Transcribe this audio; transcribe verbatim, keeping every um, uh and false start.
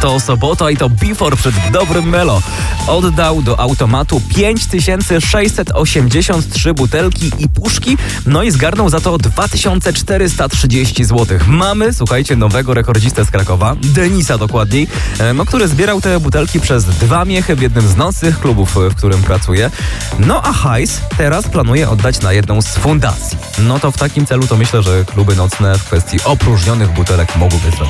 To sobota i to Before przed dobrym Melo. Oddał do automatu pięć tysięcy sześćset osiemdziesiąt trzy butelki i puszki, no i zgarnął za to dwa tysiące czterysta trzydzieści złotych. Mamy, słuchajcie, nowego rekordzistę z Krakowa, Denisa dokładniej, no, który zbierał te butelki przez dwa miechy w jednym z nocnych klubów, w którym pracuje. No a hajs teraz planuje oddać na jedną z fundacji. No to w takim celu to myślę, że kluby nocne w kwestii opróżnionych butelek mogłyby zrobić.